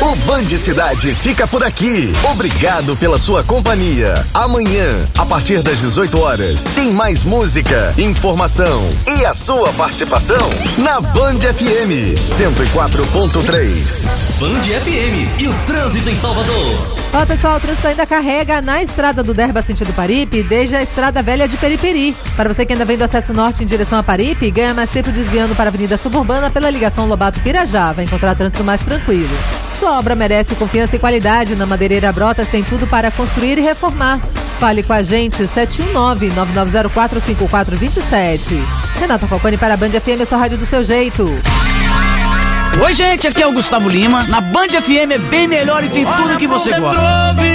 O Band Cidade fica por aqui. Obrigado pela sua companhia. Amanhã, a partir das 18 horas, tem mais música, informação e a sua participação na Band FM 104.3. Band FM e o trânsito em Salvador. Ó, pessoal, o trânsito ainda carrega na estrada do Derba sentido Paripe, desde a estrada velha de Periperi. Para você que ainda vem do acesso norte em direção a Paripe, ganha mais tempo desviando para a Avenida Suburbana pela ligação Lobato-Pirajá. Vai encontrar trânsito mais tranquilo. Sua obra merece confiança e qualidade. Na Madeireira Brotas tem tudo para construir e reformar. Fale com a gente, 719-9904-5427. Renata Falcone para a Band FM, a sua rádio do seu jeito. Oi, gente, aqui é o Gustavo Lima. Na Band FM é bem melhor e tem tudo que você gosta.